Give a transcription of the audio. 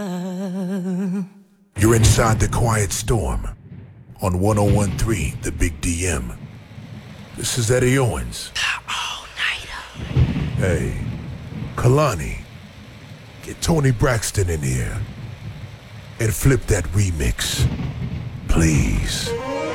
You're inside the Quiet Storm on 1013 The Big DM. This is Eddie Owens. All-nighter. Hey, Kalani, get Tony Braxton in here and flip that remix, please.